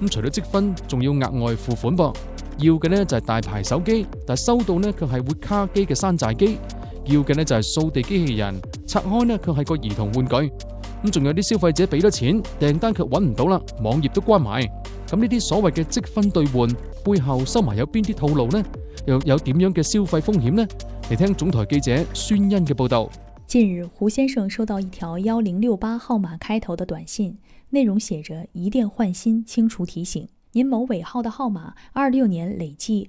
咁除咗積分，仲要額外付款噃。要嘅呢就係大牌手機，但收到呢卻係活卡機嘅山寨機。要嘅呢就係掃地機器人，拆開呢卻係個兒童玩具。咁仲有啲消費者俾咗錢，訂單卻揾唔到啦，網頁都關埋。咁呢啲所謂嘅積分兌換背後收埋有邊啲套路呢？又有點樣嘅消費風險呢？嚟聽總台記者孫欣嘅報道。 近日，胡先生收到一條1068號碼開頭的短信，內容寫着一電換新清除提醒，您某尾號的號碼26年累計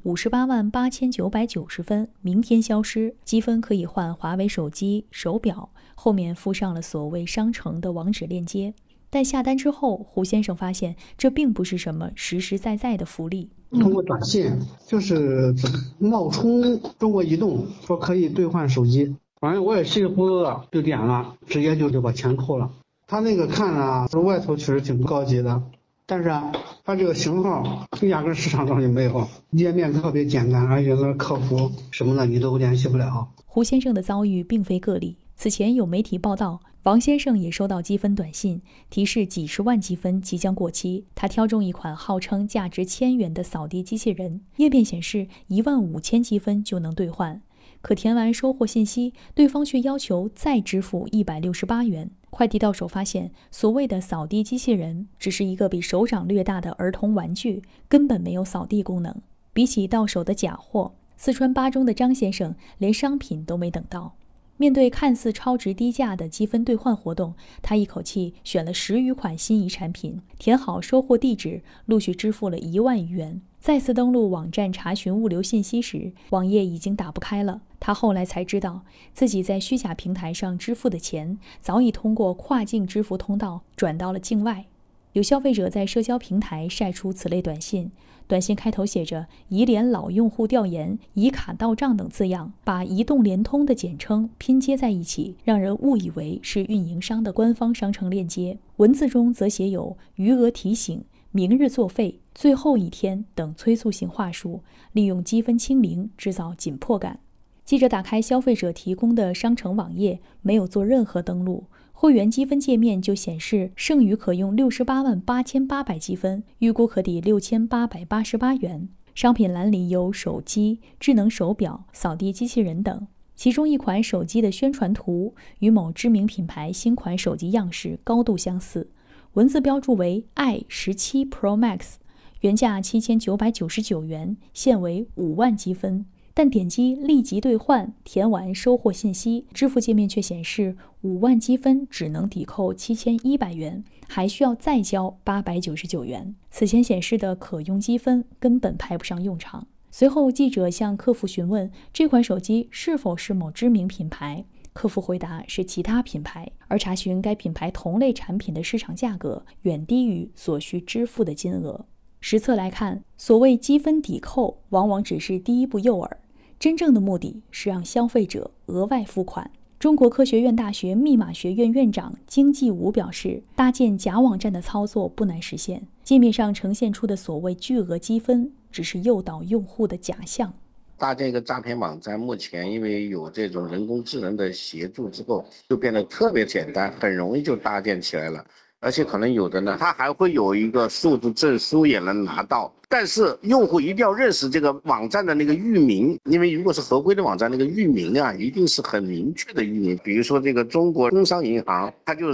588990分，明天消失，積分可以換華為手機、手錶，後面附上了所謂商城的網址鏈接。但下單之後，胡先生發現這並不是什麼實實在在的福利。 通過短信就是冒充中國移動，說可以兌換手機，反正我也稀里糊塗的就點了，直接就把錢扣了。他那個看啊，外頭確實挺高級的，但是啊，他這個型號壓根市場上就沒有，頁面特別簡單，而且那客服什麼的你都聯繫不了。 胡先生的遭遇並非個例，此前有媒體報道，王先生也收到積分短信，提示幾十萬積分即將過期。他挑中一款號稱價值1000元的掃地機器人，頁面顯示15000積分就能兌換，可填完收貨信息，對方卻要求再支付168元。快遞到手發現，所謂的掃地機器人只是一個比手掌略大的兒童玩具，根本沒有掃地功能。比起到手的假貨，四川巴中的張先生連商品都沒等到。面對看似超值低價的積分兌換活動，他一口氣選了10餘款心儀產品，填好收貨地址，陸續支付了1萬餘元。再次登錄網站查詢物流信息時，網頁已經打不開了。他後來才知道，自己在虛假平台上支付的錢早已通過跨境支付通道轉到了境外。有消費者在社交平台曬出此類短信，短信開頭寫着"移聯老用戶調研，以卡到賬"等字樣，把移動聯通的簡稱拼接在一起，讓人誤以為是運營商的官方商城鏈接。文字中則寫有餘額提醒、明日作廢、最後一天等催促性話術，利用積分清零製造緊迫感。記者打開消費者提供的商城網頁，沒有做任何登錄，會員積分界面就顯示剩餘可用688800積分，預估可抵6888元。商品欄裡有手機、智能手錶、掃地機器人等，其中一款手機的宣傳圖與某知名品牌新款手機樣式高度相似，文字標注為 i17 Pro Max， 原價7999元，現為5萬積分。但點擊立即兌換，填完收貨信息，支付界面卻顯示5萬積分只能抵扣7100元，還需要再交899元。此前顯示的可用積分根本派不上用場。隨後記者向客服詢問這款手機是否是某知名品牌，客服回答是其他品牌，而查詢該品牌同類產品的市場價格遠低於所需支付的金額。實測來看，所謂積分抵扣往往只是第一步誘餌，真正的目的是讓消費者額外付款。中國科學院大學密碼學院院長經濟武表示，搭建假網站的操作不難實現，界面上呈現出的所謂巨額積分只是誘導用戶的假象。 搭建一個詐騙網站，目前因為有這種人工智能的協助之後，就變得特別簡單，很容易就搭建起來了。而且可能有的呢，它還會有一個數字證書也能拿到，但是用戶一定要認識這個網站的那個域名，因為如果是合規的網站，那個域名啊，一定是很明確的域名。比如說這個中國工商銀行，它就是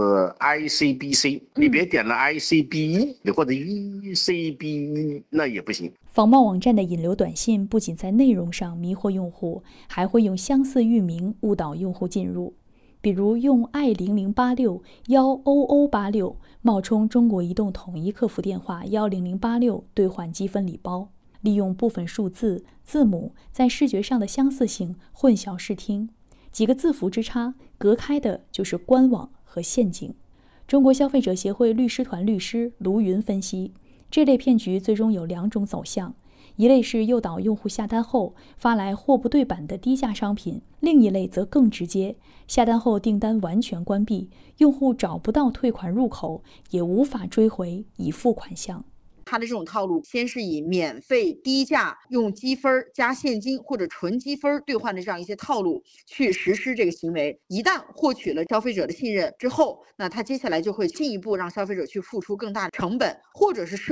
ICBC， 你別點了 ICBE， 你或者 ECBE， 那也不行。 仿冒網站的引流短信不僅在內容上迷惑用戶，還會用相似域名誤導用戶進入。比如用 i0086 10086冒充中國移動統一客服電話10086兌換積分禮包，利用部分數字、字母在視覺上的相似性混淆視聽，幾個字符之差，隔開的就是官網和陷阱。中國消費者協會律師團律師盧雲分析，這類騙局最終有兩種走向。一類是誘導用戶下單後發來貨不對版的低價商品，另一類則更直接，下單後訂單完全關閉，用戶找不到退款入口，也無法追回已付款項。 他的這種套路，先是以免費低價用積分加現金或者純積分兌換的這樣一些套路去實施這個行為。一旦獲取了消費者的信任之後，那他接下來就會進一步讓消費者去付出更大的成本，或者是